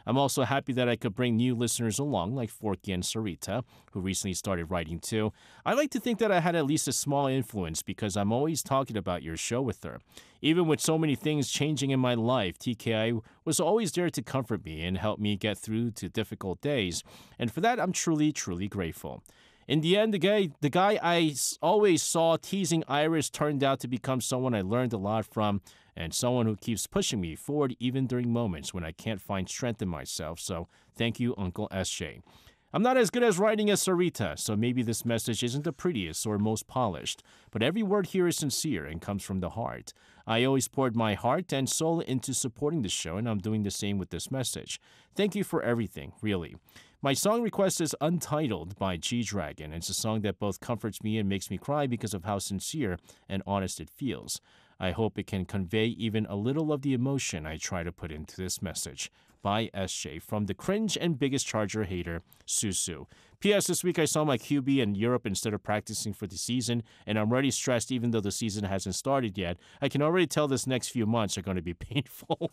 I'm also happy that I could bring new listeners along, like Forky and Sarita, who recently started writing too. I like to think that I had at least a small influence because I'm always talking about your show with her. Even with so many things changing in my life, TKI was always there to comfort me and help me get through to difficult days. And for that, I'm truly, truly grateful. In the end, the guy always saw teasing Iris turned out to become someone I learned a lot from and someone who keeps pushing me forward even during moments when I can't find strength in myself. So thank you, Uncle SJ. I'm not as good as writing as Sarita, so maybe this message isn't the prettiest or most polished, but every word here is sincere and comes from the heart. I always poured my heart and soul into supporting the show, and I'm doing the same with this message. Thank you for everything, really. My song request is Untitled by G-Dragon. It's a song that both comforts me and makes me cry because of how sincere and honest it feels. I hope it can convey even a little of the emotion I try to put into this message. By SJ, from the cringe and biggest Charger hater, Susu. P.S. This week I saw my QB in Europe instead of practicing for the season, and I'm already stressed even though the season hasn't started yet. I can already tell this next few months are going to be painful.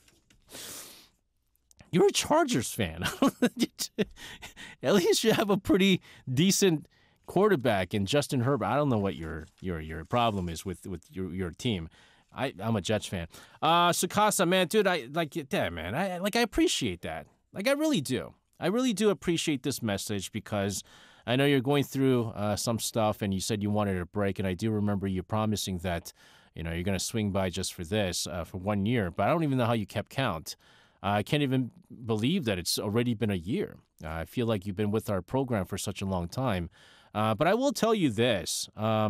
You're a Chargers fan. At least you have a pretty decent quarterback in Justin Herbert. I don't know what your problem is with your team. I'm a Jets fan. Sukasa, man, dude, I appreciate that. Like, I really do. I really do appreciate this message because I know you're going through some stuff and you said you wanted a break, and I do remember you promising that, you're going to swing by just for this for 1 year, but I don't even know how you kept count. I can't even believe that it's already been a year. I feel like you've been with our program for such a long time. But I will tell you this.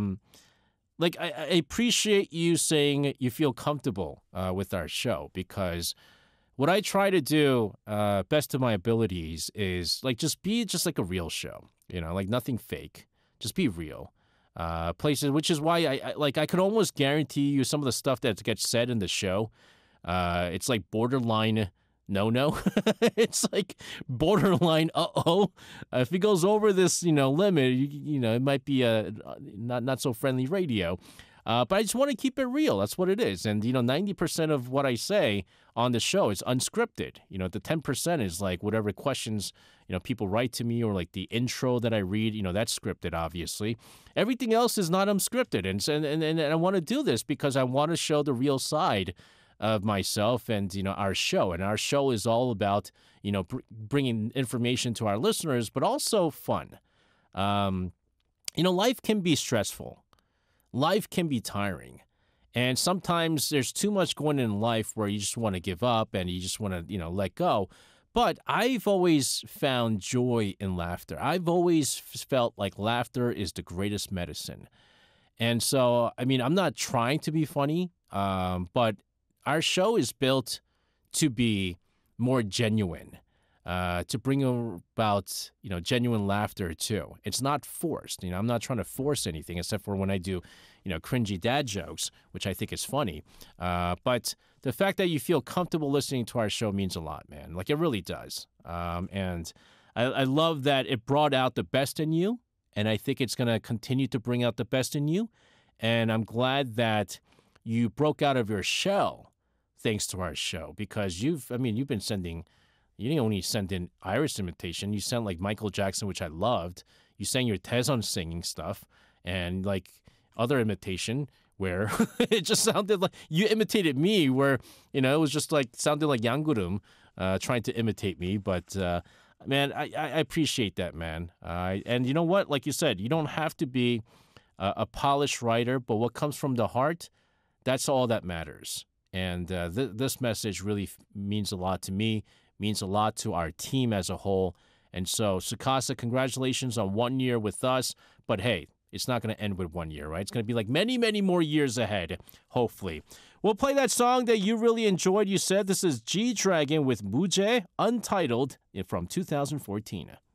I appreciate you saying you feel comfortable with our show, because what I try to do, best of my abilities, is just be just like a real show. Nothing fake. Just be real. Places, which is why I could almost guarantee you some of the stuff that gets said in the show. It's like borderline no. It's like borderline if it goes over this limit, it might be a not so friendly radio. But I just want to keep it real. That's what it is. And 90% of what I say on the show is unscripted. The 10% is like whatever questions people write to me, or like the intro that I read. That's scripted, obviously. Everything else is not unscripted, and I want to do this because I want to show the real side of myself and our show. And our show is all about bringing information to our listeners, but also fun. Life can be stressful. Life can be tiring. And sometimes there's too much going in life where you just want to give up and you just want to let go. But I've always found joy in laughter. I've always felt like laughter is the greatest medicine. And so, I'm not trying to be funny, but our show is built to be more genuine, to bring about, genuine laughter too. It's not forced. I'm not trying to force anything except for when I do, cringy dad jokes, which I think is funny. But the fact that you feel comfortable listening to our show means a lot, man. Like, it really does. And I love that it brought out the best in you, and I think it's going to continue to bring out the best in you. And I'm glad that you broke out of your shell thanks to our show, because you've been sending, you didn't only send in Iris imitation, you sent like Michael Jackson, which I loved. You sang your Taezon singing stuff, and like other imitation where it just sounded like you imitated me, where, it was just like, sounded like Yangurum trying to imitate me. But man, I appreciate that, man. And you know what? Like you said, you don't have to be a polished writer, but what comes from the heart, that's all that matters. And this message really means a lot to me, means a lot to our team as a whole. And so, Sukasa, congratulations on 1 year with us. But hey, it's not going to end with 1 year, right? It's going to be like many, many more years ahead, hopefully. We'll play that song that you really enjoyed. You said this is G-Dragon with Muje, Untitled, from 2014.